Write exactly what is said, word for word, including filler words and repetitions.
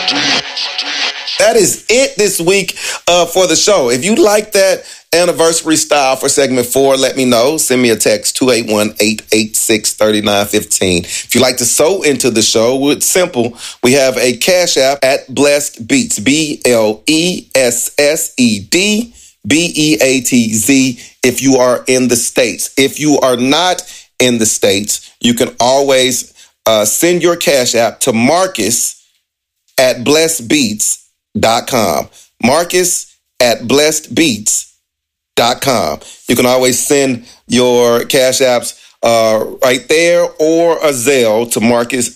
That is it this week uh, for the show. If you like that anniversary style for segment four, let me know. Send me a text, two eight one, eight eight six, three nine one five. If you like to sew into the show, it's simple. We have a Cash App at Blessed Beats, B L E S S E D B E A T Z, if you are in the States. If you are not in the States, you can always uh, send your Cash App to Marcus at blessed beats dot com. Marcus at blessed beats dot com. You can always send your Cash Apps uh, right there or a Zelle to Marcus